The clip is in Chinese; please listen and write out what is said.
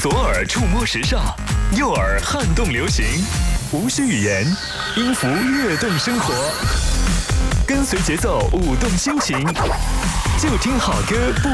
左耳触摸时尚，右耳撼动流行，无需语言，音符跃动生活，跟随节奏舞动心情，就听好歌不